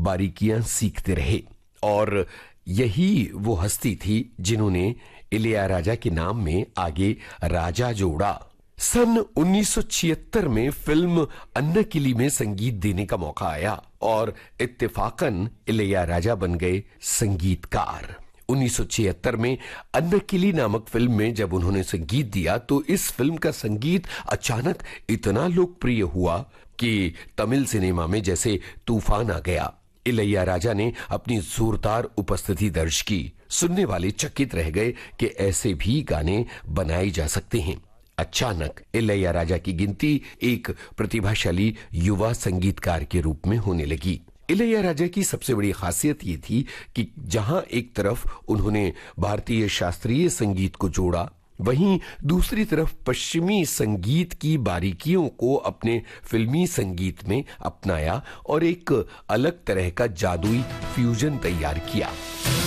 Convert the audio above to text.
बारीकियां सीखते रहे। और यही वो हस्ती थी जिन्होंने इलैयाराजा के नाम में आगे राजा जोड़ा। सन 1976 में फिल्म अन्नाकिली में संगीत देने का मौका आया और इत्तेफाकन इलैयाराजा बन गए संगीतकार। 1976 में अन्नाकिली नामक फिल्म में जब उन्होंने संगीत दिया तो इस फिल्म का संगीत अचानक इतना लोकप्रिय हुआ कि तमिल सिनेमा में जैसे तूफान आ गया। इलैयाराजा ने अपनी जोरदार उपस्थिति दर्ज की। सुनने वाले चकित रह गए कि ऐसे भी गाने बनाए जा सकते हैं। अचानक इलैयाराजा की गिनती एक प्रतिभाशाली युवा संगीतकार के रूप में होने लगी। इलैयाराजा की सबसे बड़ी खासियत ये थी कि जहां एक तरफ उन्होंने भारतीय शास्त्रीय संगीत को जोड़ा, वहीं दूसरी तरफ पश्चिमी संगीत की बारीकियों को अपने फिल्मी संगीत में अपनाया और एक अलग तरह का जादुई फ्यूजन तैयार किया।